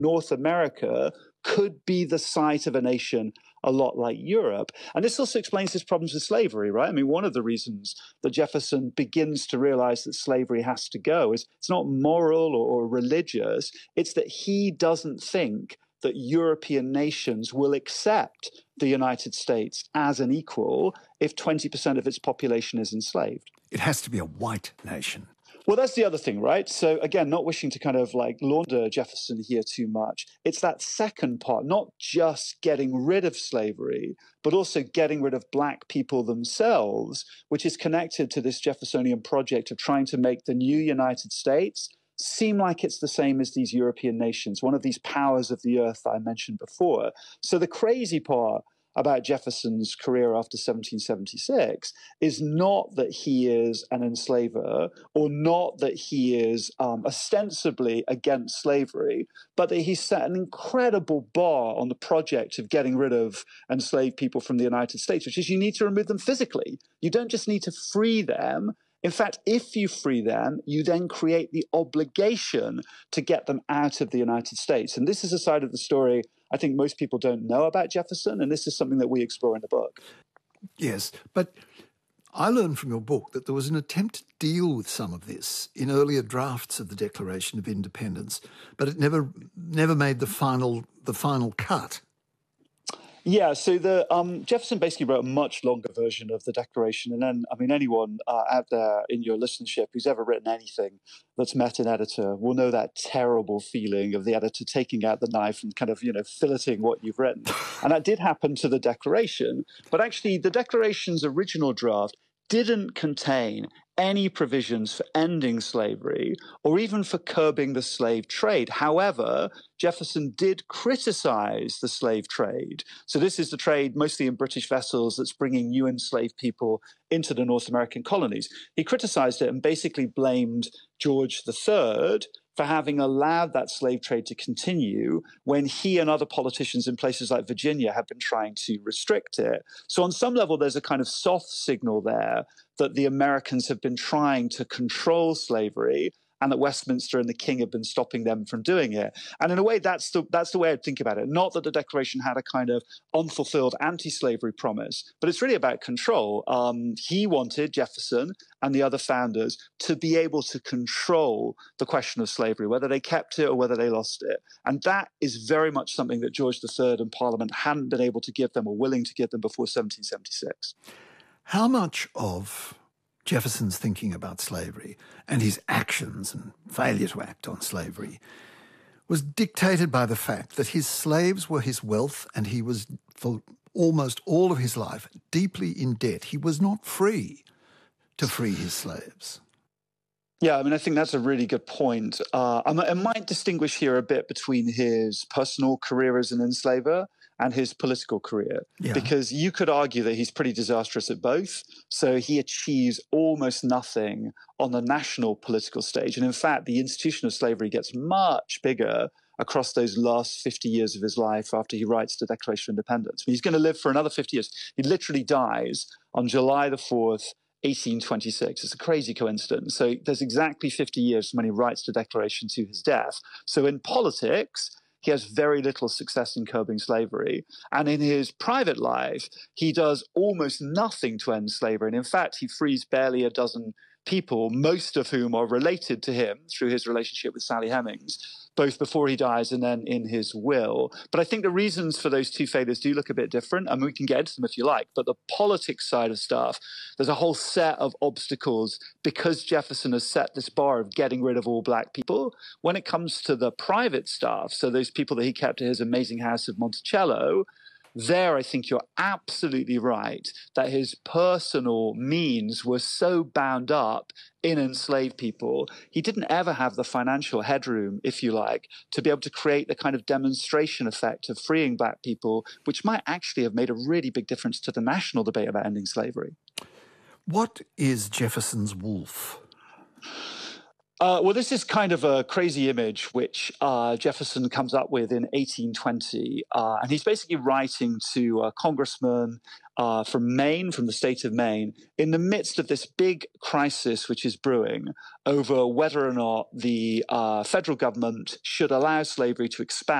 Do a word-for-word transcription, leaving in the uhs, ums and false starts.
North America could be the site of a nation a lot like Europe. And this also explains his problems with slavery, right? I mean, one of the reasons that Jefferson begins to realize that slavery has to go is it's not moral or, or religious. It's that he doesn't think that European nations will accept the United States as an equal if twenty percent of its population is enslaved. It has to be a white nation. Well, that's the other thing, right? So again, not wishing to kind of like launder Jefferson here too much. It's that second part, not just getting rid of slavery, but also getting rid of black people themselves, which is connected to this Jeffersonian project of trying to make the new United States seem like it's the same as these European nations, one of these powers of the earth that I mentioned before. So the crazy part about Jefferson's career after seventeen seventy-six is not that he is an enslaver or not that he is um, ostensibly against slavery, but that he set an incredible bar on the project of getting rid of enslaved people from the United States, which is you need to remove them physically. You don't just need to free them. In fact, if you free them, you then create the obligation to get them out of the United States. And this is a side of the story I think most people don't know about Jefferson, and this is something that we explore in the book. Yes, but I learned from your book that there was an attempt to deal with some of this in earlier drafts of the Declaration of Independence, but it never never made the final the final cut. Yeah, so the um, Jefferson basically wrote a much longer version of the Declaration. And then, I mean, anyone uh, out there in your listenership who's ever written anything that's met an editor will know that terrible feeling of the editor taking out the knife and kind of, you know, filleting what you've written. And that did happen to the Declaration. But actually, the Declaration's original draft didn't contain any provisions for ending slavery or even for curbing the slave trade. However, Jefferson did criticize the slave trade. So this is the trade mostly in British vessels that's bringing new enslaved people into the North American colonies. He criticized it and basically blamed George the Third for having allowed that slave trade to continue when he and other politicians in places like Virginia have been trying to restrict it. So on some level, there's a kind of soft signal there that the Americans have been trying to control slavery and that Westminster and the king have been stopping them from doing it. And in a way, that's the that's the way I think about it. Not that the Declaration had a kind of unfulfilled anti-slavery promise, but it's really about control. Um, he wanted, Jefferson and the other founders, to be able to control the question of slavery, whether they kept it or whether they lost it. And that is very much something that George the Third and Parliament hadn't been able to give them or willing to give them before seventeen seventy-six. How much of Jefferson's thinking about slavery and his actions and failure to act on slavery was dictated by the fact that his slaves were his wealth and he was, for almost all of his life, deeply in debt? He was not free to free his slaves. Yeah, I mean, I think that's a really good point. Uh, I, I might distinguish here a bit between his personal career as an enslaver and his political career, yeah. because you could argue that he's pretty disastrous at both. So he achieves almost nothing on the national political stage. And in fact, the institution of slavery gets much bigger across those last fifty years of his life after he writes the Declaration of Independence. He's going to live for another fifty years. He literally dies on July the fourth, eighteen twenty-six. It's a crazy coincidence. So there's exactly fifty years from when he writes the Declaration to his death. So in politics, he has very little success in curbing slavery. And in his private life, he does almost nothing to end slavery. And in fact, he frees barely a dozen people, most of whom are related to him through his relationship with Sally Hemings, both before he dies and then in his will. But I think the reasons for those two failures do look a bit different. I mean, we can get into them if you like, but the politics side of stuff, there's a whole set of obstacles because Jefferson has set this bar of getting rid of all black people. When it comes to the private stuff, so those people that he kept at his amazing house of Monticello, there, I think you're absolutely right that his personal means were so bound up in enslaved people. He didn't ever have the financial headroom, if you like, to be able to create the kind of demonstration effect of freeing black people, which might actually have made a really big difference to the national debate about ending slavery. What is Jefferson's wolf? Uh, well, this is kind of a crazy image which uh, Jefferson comes up with in eighteen twenty. Uh, and he's basically writing to a congressman uh, from Maine, from the state of Maine, in the midst of this big crisis which is brewing over whether or not the uh, federal government should allow slavery to expand